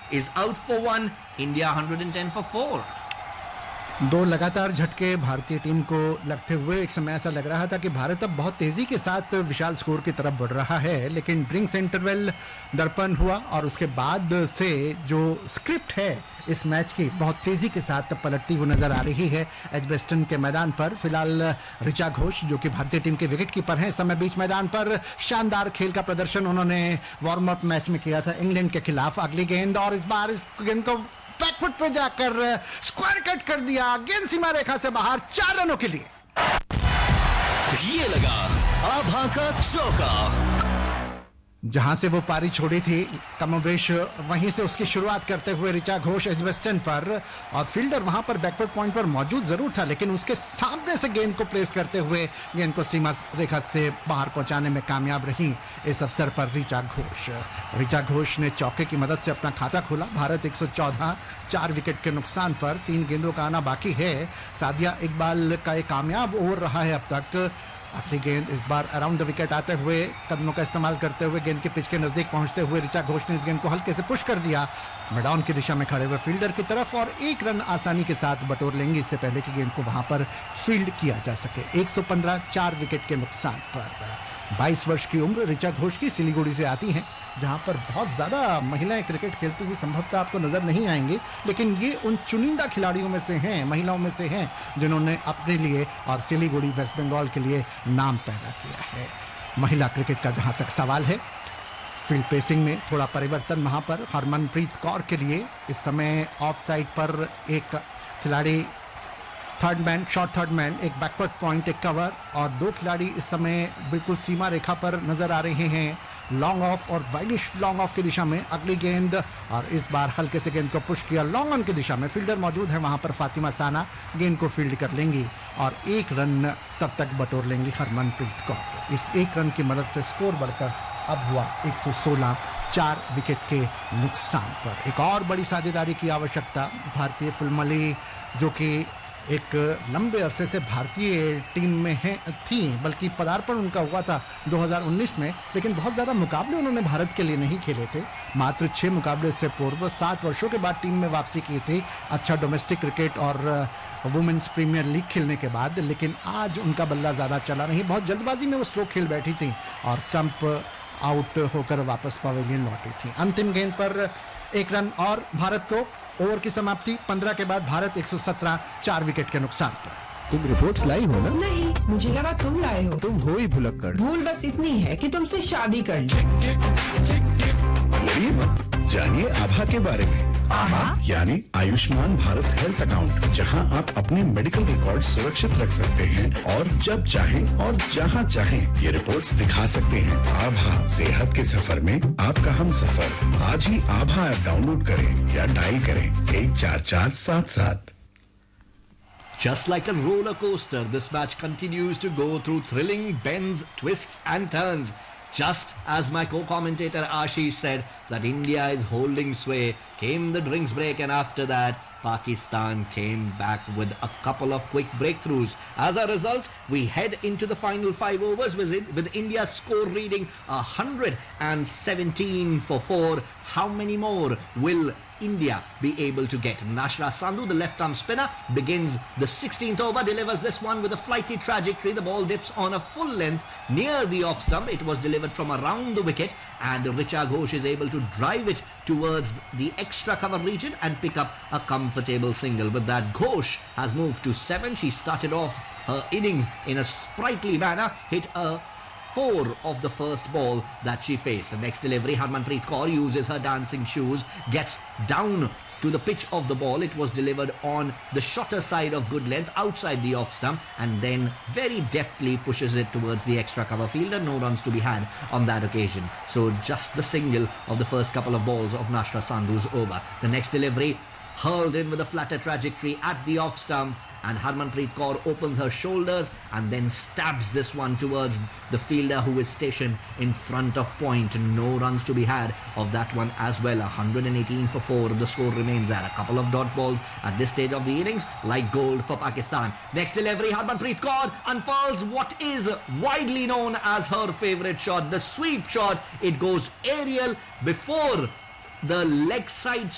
is out for 1. India 110 for 4. दो लगातार झटके भारतीय टीम को लगते हुए एक समय ऐसा लग रहा था कि भारत अब बहुत तेजी के साथ विशाल स्कोर की तरफ बढ़ रहा है, लेकिन ड्रिंक्स इंटरवल दर्पण हुआ और उसके बाद से जो स्क्रिप्ट है इस मैच की बहुत तेजी के साथ पलटती हुई नजर आ रही है एजबेस्टन के मैदान पर। फिलहाल ऋचा घोष जो कि भारतीय टीम के विकेट कीपर हैं, इस समय बीच मैदान पर शानदार खेल का प्रदर्शन उन्होंने वार्म अप मैच में किया था इंग्लैंड के खिलाफ। अगली गेंद और इस बार इस गेंद को बैकफुट पे जाकर स्क्वायर कट कर दिया, गेंद सीमा रेखा से बाहर, 4 रनों के लिए। ये लगा आभा का चौका। जहां से वो पारी छोड़ी थी कमोबेश वहीं से उसकी शुरुआत करते हुए ऋचा घोष एजबेस्टन पर, और फील्डर वहां पर बैकवर्ड पॉइंट पर मौजूद जरूर था, लेकिन उसके सामने से गेंद को प्लेस करते हुए गेंद को सीमा रेखा से बाहर पहुंचाने में कामयाब रही इस अवसर पर ऋचा घोष। ऋचा घोष ने चौके की मदद से अपना खाता खोला। भारत 114, 4 विकेट के नुकसान पर 3 गेंदों का आना बाकी है। सादिया इकबाल का एक कामयाब ओवर रहा है अब तक। आखिरी गेंद इस बार अराउंड द विकेट आते हुए कदमों का इस्तेमाल करते हुए गेंद के पिच के नजदीक पहुंचते हुए ऋचा घोष ने इस गेंद को हल्के से पुश कर दिया मैदान की दिशा में खड़े हुए फील्डर की तरफ, और 1 रन आसानी के साथ बटोर लेंगे इससे पहले कि गेंद को वहां पर फील्ड किया जा सके। 115, 4 विकेट के नुकसान पर। 22 वर्ष की उम्र ऋचा घोष की सिलीगुड़ी से आती हैं, जहां पर बहुत ज़्यादा महिलाएं क्रिकेट खेलती हुई संभवतः आपको नज़र नहीं आएंगी, लेकिन ये उन चुनिंदा खिलाड़ियों में से हैं, महिलाओं में से हैं, जिन्होंने अपने लिए और सिलीगुड़ी वेस्ट बंगाल के लिए नाम पैदा किया है। महिला क्रिकेट का जहां तक सवाल है, फील्ड पेसिंग में थोड़ा परिवर्तन वहां पर हरमनप्रीत कौर के लिए इस समय ऑफ साइड पर एक खिलाड़ी third man, short third man, एक बैकवर्ड पॉइंट, एक कवर, और 2 खिलाड़ी इस समय बिल्कुल सीमा रेखा पर नजर आ रहे हैं लॉन्ग ऑफ और वाइडिश लॉन्ग ऑफ की दिशा में। अगली गेंद और इस बार हल्के से गेंद को पुश किया लॉन्ग ऑन की दिशा में। फील्डर मौजूद है वहां पर, फातिमा साना गेंद को फील्ड कर लेंगी और 1 रन तब तक बटोर लेंगी हरमनप्रीत कौर। इस 1 रन की मदद से स्कोर बढ़कर अब हुआ 116, 4 विकेट के नुकसान पर। एक और बड़ी साझेदारी की आवश्यकता भारतीय फुलमली, जो कि एक लंबे अरसे से भारतीय टीम में थी, बल्कि पदार्पण उनका हुआ था 2019 में, लेकिन बहुत ज़्यादा मुकाबले उन्होंने भारत के लिए नहीं खेले थे। मात्र 6 मुकाबले से पूर्व 7 वर्षों के बाद टीम में वापसी की थी, अच्छा डोमेस्टिक क्रिकेट और वुमेन्स प्रीमियर लीग खेलने के बाद, लेकिन आज उनका बल्ला ज़्यादा चला नहीं। बहुत जल्दबाजी में वो स्लो खेल बैठी थी और स्टंप आउट होकर वापस पवेलियन लौटी थी। अंतिम गेंद पर 1 रन और भारत को ओवर की समाप्ति। 15 के बाद भारत 117, 4 विकेट के नुकसान पर। तुम रिपोर्ट्स लाई हो ना? नहीं, मुझे लगा तुम लाए हो। तुम हो ही भुलक्कड़। भूल बस इतनी है कि तुमसे शादी कर ली। लड़िए मत, जानिए आभा के बारे में। आभा यानी आयुष्मान भारत हेल्थ अकाउंट, जहां आप अपने मेडिकल रिकॉर्ड सुरक्षित रख सकते हैं और जब चाहें और जहां चाहें ये रिपोर्ट्स दिखा सकते हैं। आभा, सेहत के सफर में आपका हम सफर। आज ही आभा ऐप डाउनलोड करें या डायल करें 14477। Just like a roller coaster, this match continues to go through thrilling bends, twists and turns. Just as my co-commentator Ashish said that India is holding sway, came the drinks break, and after that Pakistan came back with a couple of quick breakthroughs. As a result, we head into the final 5 overs with India's score reading 117 for 4. How many more will India be able to get? Nashra Sandhu, the left-arm spinner, begins the 16th over, delivers this one with a flighty trajectory. The ball dips on a full length near the off stump. It was delivered from around the wicket, and Richa Ghosh is able to drive it towards the extra cover region and pick up a comfortable single. With that, Ghosh has moved to 7. She started off her innings in a sprightly manner, hit a 4 of the first ball that she faced. The next delivery, Harmanpreet Kaur uses her dancing shoes, gets down to the pitch of the ball. It was delivered on the shorter side of good length outside the off stump, and then very deftly pushes it towards the extra cover fielder. No runs to be had on that occasion. So just the single of the first couple of balls of Nashra Sandhu's over. The next delivery, hurled in with a flatter trajectory at the off stump, and Harmanpreet Kaur opens her shoulders and then stabs this one towards the fielder who is stationed in front of point. No runs to be had of that one as well. 118 for 4 the score remains at. A couple of dot balls at this stage of the innings, like gold for Pakistan. Next delivery, Harmanpreet Kaur unfurls what is widely known as her favourite shot, the sweep shot. It goes aerial before the leg side